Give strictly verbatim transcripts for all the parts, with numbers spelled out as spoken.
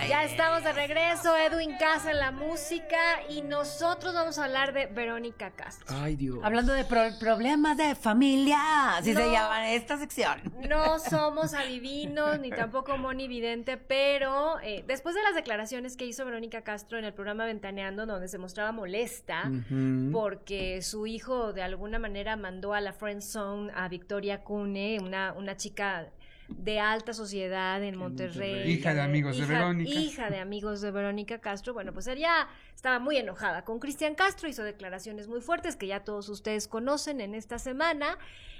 Ya estamos de regreso, Edwin Casa en la música y nosotros vamos a hablar de Verónica Castro. Ay, Dios. Hablando de pro- problemas de familia, así No. se llama esta sección. No somos adivinos ni tampoco monividente, pero eh, después de las declaraciones que hizo Verónica Castro en el programa Ventaneando, donde se mostraba molesta Ujú. porque su hijo de alguna manera mandó a la friend zone a Victoria Cune, una, una chica de alta sociedad en Monterrey, Monterrey. Hija de amigos de hija- Verónica. hija de amigos de Verónica Castro. Bueno, pues ella estaba muy enojada con Cristian Castro, hizo declaraciones muy fuertes que ya todos ustedes conocen en esta semana,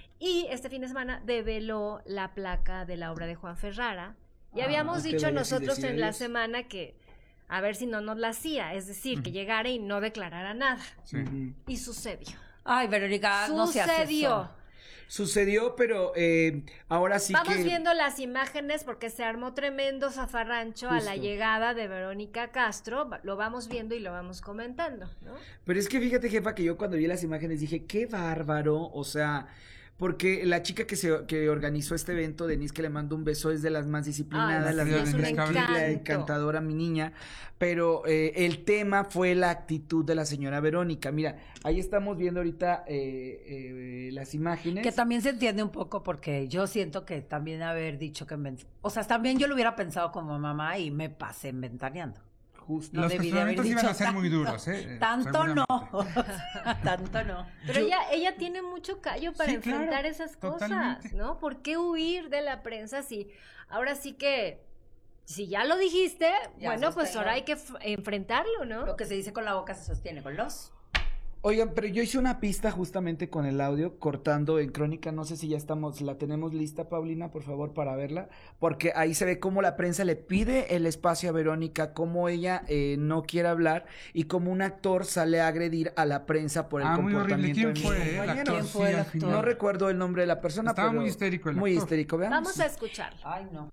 y este fin de semana develó la placa de la obra de Juan Ferrara. Y Ah, habíamos que dicho vaya sin nosotros decir en la adiós. semana que a ver si no nos la hacía, es decir, que llegara y no declarara nada. Sí. Ujú. Y sucedió. Ay, Verónica, no se hace Sucedió. eso. Sucedió, pero eh, ahora sí Vamos que... viendo las imágenes porque se armó tremendo zafarrancho a la Justo. llegada de Verónica Castro. Va- Lo vamos viendo y lo vamos comentando, ¿no? Pero es que fíjate, jefa, que yo cuando vi las imágenes dije, qué bárbaro, o sea, porque la chica que se que organizó este evento, Denise, que le mando un beso, es de las más disciplinadas, Ay, las sí, más es un tranquila, encanto. encantadora, mi niña, pero eh, el tema fue la actitud de la señora Verónica. Mira, ahí estamos viendo ahorita eh, eh, las imágenes. Que también se entiende un poco porque yo siento que también haber dicho que... men- O sea, también yo lo hubiera pensado como mamá y me pasé ventaneando. Justo. No Los debí de haber cuestionamientos iban dicho a ser tan- muy duros, ¿eh? Tanto no. Seguramente. Tanto no. Pero Yo- ella, ella tiene mucho callo para Sí, claro, enfrentar esas cosas, totalmente. ¿no? ¿Por qué huir de la prensa si ahora sí que, si ya lo dijiste, Ya bueno, pues sosténlo. ahora hay que f- enfrentarlo, ¿no? Lo que se dice con la boca se sostiene con los. Oigan, pero yo hice una pista justamente con el audio, cortando en crónica, no sé si ya estamos, la tenemos lista, Paulina, por favor, para verla, porque ahí se ve cómo la prensa le pide el espacio a Verónica, cómo ella eh, no quiere hablar y cómo un actor sale a agredir a la prensa por el Ah, muy horrible. comportamiento ¿Quién de mi fue? El compañero. actor, ¿Quién sí, fue el al actor? final. No recuerdo el nombre de la persona, Estaba pero muy histérico el muy actor. histérico, veamos. Vamos a escucharlo. Ay, no.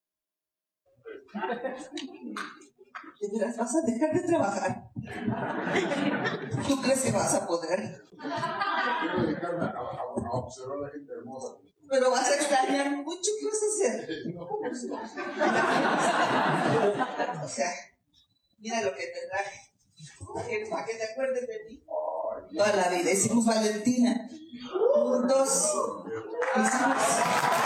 ¿De veras vas a dejar de trabajar? ¿Tú crees que vas a poder? Quiero dedicarme a, a- a observar a la gente hermosa. Pero vas a extrañar mucho. ¿Qué vas a hacer? No, pues, no. O sea, mira lo que te traje. Que- Para que te acuerdes de mí. Toda la vida hicimos Valentina. Juntos. Hicimos.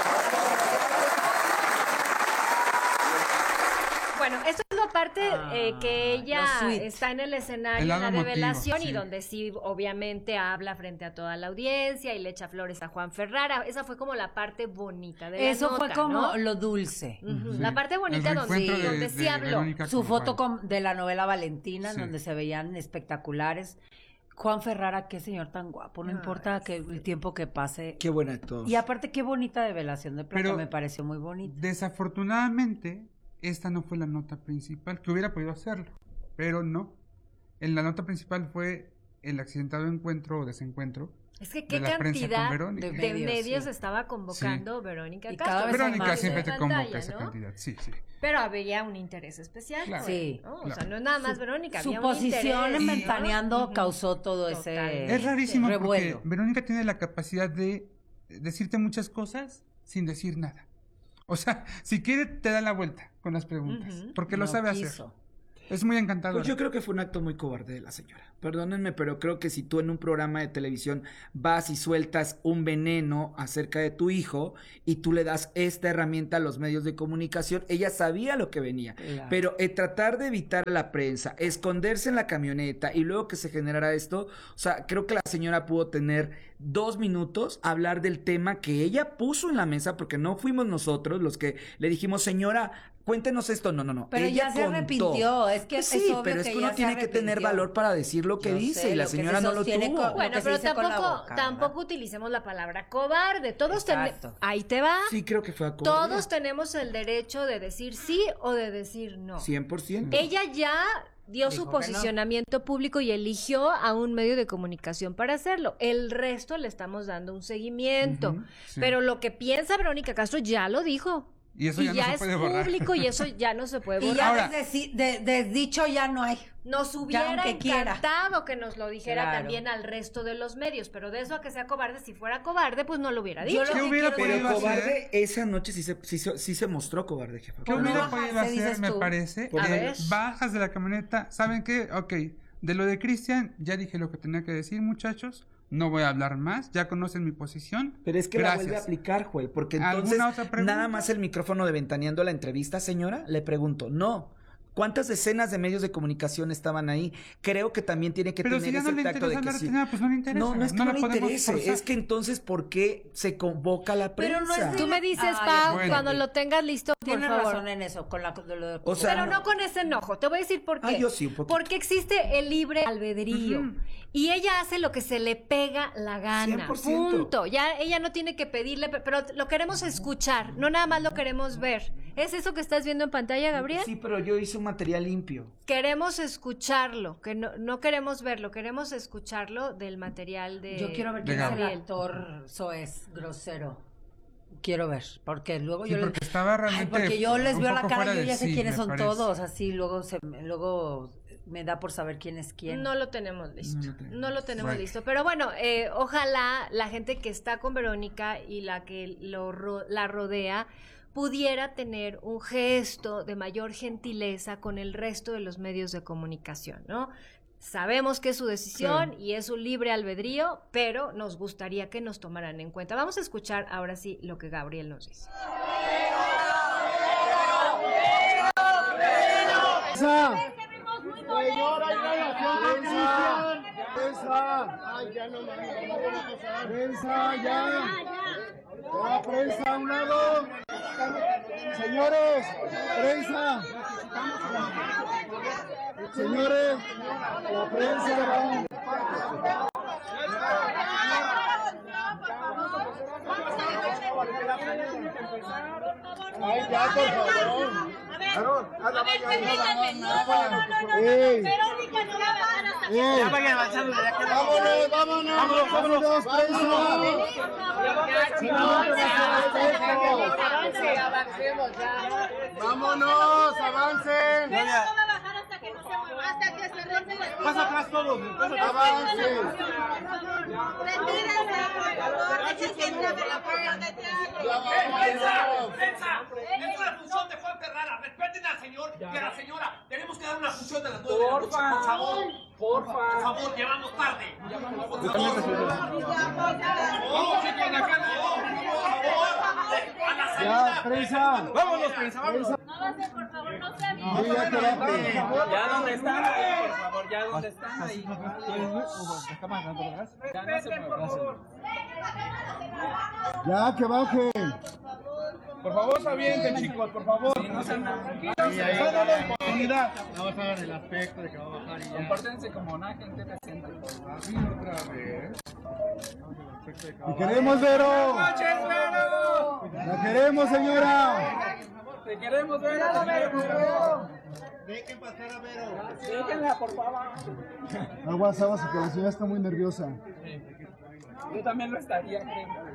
Bueno, esto es la parte Ah, eh, que ella lo sweet. está en el escenario, El en lado la emotivo, revelación, y sí. donde sí, obviamente, habla frente a toda la audiencia y le echa flores a Juan Ferrara. Esa fue como la parte bonita de la Eso nota, fue como ¿no? lo dulce. Ujú, Sí. La parte bonita El donde, reencuentro de- donde sí de habló. Verónica Su con foto Juan. con- de la novela Valentina, Sí. donde se veían espectaculares. Juan Ferrara, qué señor tan guapo, no Ay, importa que el tiempo que pase. Qué buen actor. Y aparte, qué bonita develación de plata, Pero- me pareció muy bonita. Desafortunadamente, esta no fue la nota principal, que hubiera podido hacerlo, pero no. En la nota principal fue el accidentado encuentro o desencuentro. Es que de qué la prensa cantidad con Verónica. de De medios, medios, sí. estaba convocando Verónica Y Castro. cada vez hay Verónica más, siempre en te pantalla, convoca esa ¿no? cantidad, sí, sí. Pero había un interés especial, Claro. pues, Sí, ¿no? O claro. sea, no es nada más Verónica, Su había un posición interés, en ¿no? Ventaneando Ujú. causó todo Totalmente. ese Es rarísimo revuelo. porque Verónica tiene la capacidad de decirte muchas cosas sin decir nada. O sea, si quiere te da la vuelta con las preguntas, Ujú. porque lo No sabe quiso. hacer. Es muy encantador. Pues yo creo que fue un acto muy cobarde de la señora. Perdónenme, pero creo que si tú en un programa de televisión vas y sueltas un veneno acerca de tu hijo y tú le das esta herramienta a los medios de comunicación, ella sabía lo que venía. Claro. Pero eh, tratar de evitar a la prensa, esconderse en la camioneta y luego que se generara esto, o sea, creo que la señora pudo tener dos minutos, hablar del tema que ella puso en la mesa, porque no fuimos nosotros los que le dijimos, señora, cuéntenos esto. No, no, no. Pero ella ya se contó. arrepintió, es que Pues es sí, obvio pero es que que uno ella se tiene que tener arrepintió. valor para decir lo que Yo dice sé, y la lo que señora se no lo sostiene tuvo. con- lo Bueno, que se pero dice con la tampoco, boca, tampoco ¿verdad? utilicemos la palabra cobarde. Todos tenemos, Exacto. ahí te va. Sí, creo que fue a Todos tenemos el derecho de decir sí o de decir no. cien por ciento. Ella ya dio su Dijo que no. posicionamiento público y eligió a un medio de comunicación para hacerlo. El resto le estamos dando un seguimiento. Ujú, sí. Pero lo que piensa Verónica Castro ya lo dijo. Y eso y ya, ya, no se es puede borrar. público y eso ya no se puede Y borrar. ya Ahora- desdeci- de- desdicho ya no hay. Nos hubiera aunque quiera. encantado que nos lo dijera Claro. también al resto de los medios, pero de eso a que sea cobarde, si fuera cobarde, pues no lo hubiera dicho. Yo lo ¿Qué que hubiera quiero Pero podido cobarde, esa noche sí se, sí, se- sí se mostró cobarde, jefa. ¿Qué Por no hubiera bajarse, podido hacer, dices me tú. parece? Por A Eh, ver. Bajas de la camioneta. ¿Saben qué? Ok. De lo de Cristian, ya dije lo que tenía que decir, muchachos. No voy a hablar más. Ya conocen mi posición. Pero es que la Gracias. vuelve a aplicar, Joel, porque ¿Alguna entonces otra pregunta? nada más el micrófono de Ventaneando la entrevista, señora, le pregunto, no. ¿Cuántas decenas de medios de comunicación estaban ahí? Creo que también tiene que Pero tener si ya no ese le tacto interesa de que hablar sí. de nada, pues no le interesa. No, no es que no, la le podemos interese, forzar. es que entonces ¿por qué se convoca la prensa? Pero no es de- Tú me dices, Ay, Pau, bueno. cuando lo tengas listo, por Tienes favor. razón en eso, con, la, con lo de... O sea, Pero no con ese enojo. Te voy a decir por qué. Ah, yo sí, un poquito. Porque existe el libre albedrío. Ujú. Y ella hace lo que se le pega la gana. cien por ciento. Punto. Ya ella no tiene que pedirle, pe- pero lo queremos escuchar, no nada más lo queremos ver. ¿Es eso que estás viendo en pantalla, Gabriel? Sí, pero yo hice un material limpio. Queremos escucharlo, que no, no queremos verlo, queremos escucharlo del material de Yo quiero ver de quién es el Gabriel. actor soez, grosero. Quiero ver, porque luego Sí, yo les... porque estaba realmente Ay, porque yo les un veo la poco cara fuera y yo de ya sé sí, quiénes me son parece. todos, así luego se me- luego me da por saber quién es quién. No lo tenemos listo. No lo tenemos. No lo tenemos Bueno. listo. Pero bueno, eh, ojalá la gente que está con Verónica y la que lo ro- la rodea pudiera tener un gesto de mayor gentileza con el resto de los medios de comunicación, ¿no? Sabemos que es su decisión y es un libre albedrío, pero nos gustaría que nos tomaran en cuenta. Vamos a escuchar ahora sí lo que Gabriel nos dice. Señora, hay relación con Cristian. Prensa. Ay, ya no mames, no van a pasar. Prensa, ya. Ya, prensa, a un lado. Señores, prensa. Señores, la prensa va. Ay, ya, por favor. Aaron, haz la valla ahí. Ey. Ey. Vámonos, vámonos, vámonos, prensa. Vámonos, avancen. Pasa atrás todos. Avancen. ¡Prensa! Es una función de Juan Ferrara. Respeten al señor y a la señora. Tenemos que dar una función de las nueve de la noche. Por favor. Porfa. Por favor, llevamos tarde. Por favor. No, chicos, acá no. Por favor. A la salida. Ya, prensa. Vámonos, prensa, vámonos. Sí, ya quédate. Ya donde están, ahí, por favor, ya donde están ahí. Ya no se muevan. Ya, que bajen. Por favor, se avienten, chicos, por favor. Oportunidad. Vamos a ver el aspecto de que va a bajar y ya. Compórtense como una gente decente. Así otra vez. ¡Te queremos, Vero! ¡La queremos, señora! Te queremos ver, te queremos ver. Dejen pasar a Vero. Déjenla, por favor. Aguas, aguas, que la señora está muy nerviosa. Yo también lo estaría, creo.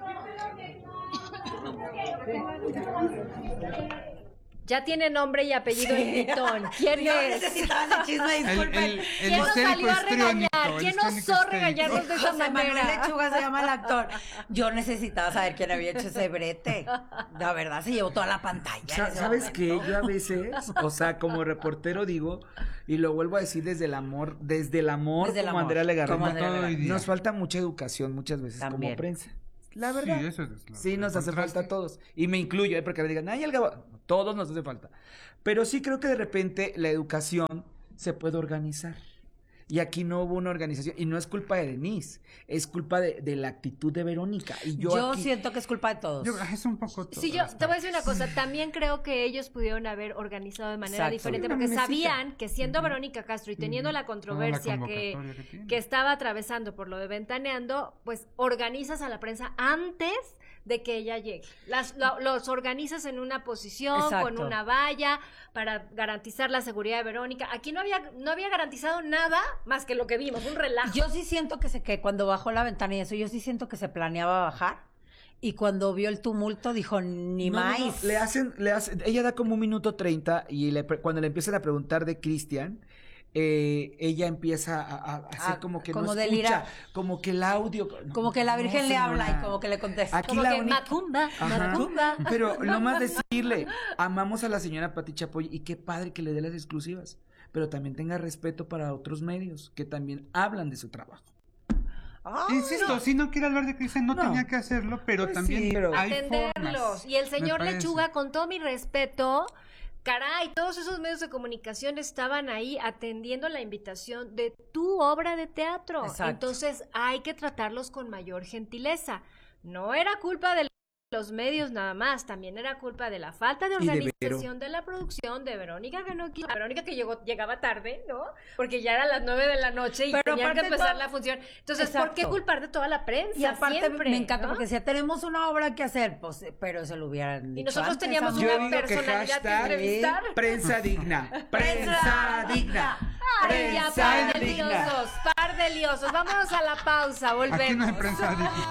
Ya tiene nombre y apellido el gritón. ¿Quién Yo es? necesitaba ese chisme, El, disculpen. el, el ¿Quién nos histérico salió a regañar? histriónico, el ¿Quién nos histriónico osó histérico. regañarnos de esa José Manuel manera? Lechuga se llama el actor. Yo necesitaba saber quién había hecho ese brete. La verdad, se llevó toda la pantalla. en Sa- ese ¿Sabes momento. qué? Yo a veces, o sea, como reportero digo, y lo vuelvo a decir desde el amor, desde el amor, Desde el como amor, Andrea Legarreta, como Andrea todo Legarreta. hoy día. nos falta mucha educación muchas veces También. como prensa. La verdad. Sí, eso es lo- Sí, nos el hace contraste. falta a todos. Y me incluyo, ¿eh? Porque me digan, ay, el Gabo. Todos nos hace falta. Pero sí creo que de repente la educación se puede organizar. Y aquí no hubo una organización. Y no es culpa de Denise, es culpa de, de la actitud de Verónica. Y yo, Yo aquí- siento que es culpa de todos. Yo- es un poco todo. Sí, yo te voy a decir una cosa, también creo que ellos pudieron haber organizado de manera Exacto. diferente, Una porque mesita. sabían que siendo Verónica Castro y teniendo la controversia que, convocatoria que tiene. que estaba atravesando por lo de Ventaneando, pues organizas a la prensa antes de que ella llegue. Las, lo- los organizas en una posición, Exacto. con una valla, para garantizar la seguridad de Verónica. Aquí no había, no había garantizado nada más que lo que vimos, un relajo. Yo sí siento que se que cuando bajó la ventana y eso, yo sí siento que se planeaba bajar Y cuando vio el tumulto dijo, ni No, no, más. no, Le hacen, le hacen, ella da como un minuto treinta y le, cuando le empiezan a preguntar de Cristian, eh, ella empieza a, a hacer Ah, como que como no delirar. escucha, como que el audio. Como que la no, Virgen le habla señora. y como que le contesta. Aquí Como la que única- macumba, Ajá. macumba. Pero nomás decirle, amamos a la señora Pati Chapoy y qué padre que le dé las exclusivas, pero también tenga respeto para otros medios que también hablan de su trabajo. Ah, Insisto, si no quiere hablar de Cristian, no, No. tenía que hacerlo, pero Pues también sí, pero- hay Atenderlos. formas. Y el me señor parece. Lechuga, con todo mi respeto, caray, todos esos medios de comunicación estaban ahí atendiendo la invitación de tu obra de teatro. Exacto. Entonces hay que tratarlos con mayor gentileza. No era culpa de los medios nada más, también era culpa de la falta de Y de organización de, la producción de Verónica, que no quiso- Verónica que llegó, llegaba tarde, ¿no? Porque ya era las nueve de la noche y Pero tenían que aparte empezar todo- la función. Entonces, ¿por qué Exacto. culpar de toda la prensa? Y aparte siempre, me encanta ¿no? porque si tenemos una obra que hacer, pues, pero se lo hubieran dicho Y nosotros antes, teníamos amor. Yo una digo que personalidad que hashtag entrevistar. prensa digna, prensa digna, Ay, ya, prensa par de digna. liosos, par de liosos. Vámonos a la pausa, volvemos. Aquí no hay prensa digna.